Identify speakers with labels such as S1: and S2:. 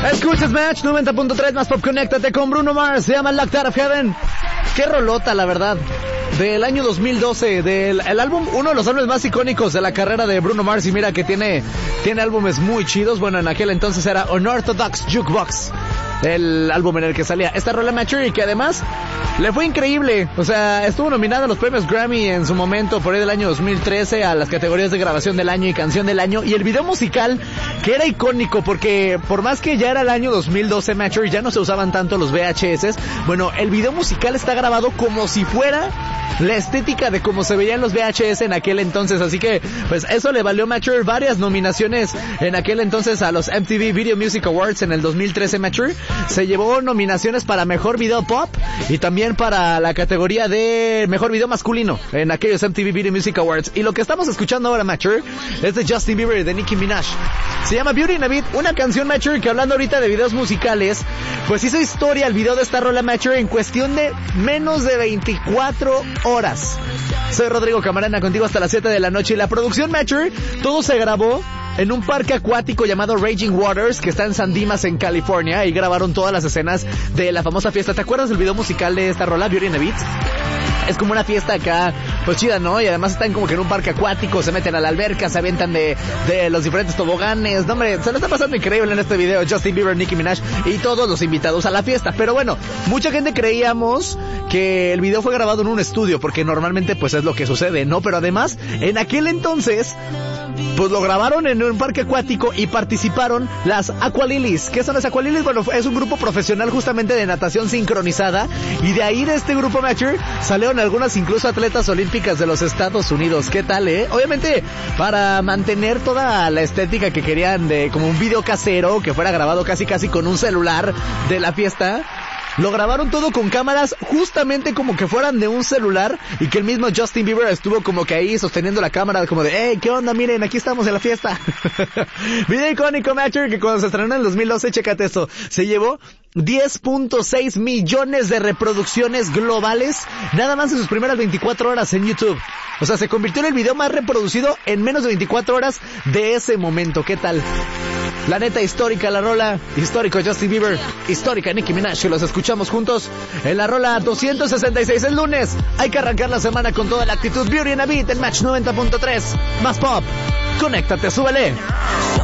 S1: Escuchas Match 90.3 más Pop. Conéctate con Bruno Mars. Se llama Locked Out of Heaven. Qué rolota, la verdad. Del año 2012, el álbum, uno de los álbumes más icónicos de la carrera de Bruno Mars. Y mira que tiene álbumes muy chidos. Bueno, en aquel entonces era Unorthodox Jukebox, el álbum en el que salía esta rola Mature, y que además le fue increíble. O sea, estuvo nominada a los premios Grammy en su momento, por ahí del año 2013, a las categorías de grabación del año y canción del año. Y el video musical, que era icónico, porque por más que ya era el año 2012 Mature, ya no se usaban tanto los VHS. Bueno, el video musical está grabado como si fuera la estética de cómo se veían los VHS en aquel entonces. Así que, pues eso le valió Mature varias nominaciones en aquel entonces a los MTV Video Music Awards en el 2013 Mature. Se llevó nominaciones para Mejor Video Pop y también para la categoría de Mejor Video Masculino en aquellos MTV Video Music Awards. Y lo que estamos escuchando ahora, Mature, es de Justin Bieber y de Nicki Minaj. Se llama Beauty and a Beat, una canción, Mature, que hablando ahorita de videos musicales, pues hizo historia el video de esta rola, Mature, en cuestión de menos de 24 horas. Soy Rodrigo Camarena, contigo hasta las 7 de la noche. Y la producción, Mature, todo se grabó en un parque acuático llamado Raging Waters, que está en San Dimas, en California. Y grabaron todas las escenas de la famosa fiesta. ¿Te acuerdas del video musical de esta rola, Beauty and a Beat? Es como una fiesta acá, pues chida, ¿no? Y además están como que en un parque acuático, se meten a la alberca, se avientan de los diferentes toboganes. No, hombre, se lo está pasando increíble en este video Justin Bieber, Nicki Minaj y todos los invitados a la fiesta. Pero bueno, mucha gente creíamos que el video fue grabado en un estudio, porque normalmente pues es lo que sucede, ¿no? Pero además, en aquel entonces, pues lo grabaron en un parque acuático y participaron las Aqualilies. ¿Qué son las Aqualilies? Bueno, es un grupo profesional justamente de natación sincronizada, y de ahí, de este grupo Mature, salieron algunas incluso atletas olímpicas de los Estados Unidos. ¿Qué tal, Obviamente, para mantener toda la estética que querían de como un video casero, que fuera grabado casi con un celular de la fiesta, lo grabaron todo con cámaras justamente como que fueran de un celular, y que el mismo Justin Bieber estuvo como que ahí sosteniendo la cámara como de, hey, ¿qué onda? Miren, aquí estamos en la fiesta. Video icónico, Mature, que cuando se estrenó en el 2012, chécate esto, se llevó 10.6 millones de reproducciones globales nada más en sus primeras 24 horas en YouTube. O sea, se convirtió en el video más reproducido en menos de 24 horas de ese momento. ¿Qué tal? La neta, histórica la rola, histórico Justin Bieber, histórica Nicki Minaj, que los escuchamos juntos en la rola 266 el lunes. Hay que arrancar la semana con toda la actitud. Beauty and a Beat en Match 90.3, más Pop. Conéctate, súbele.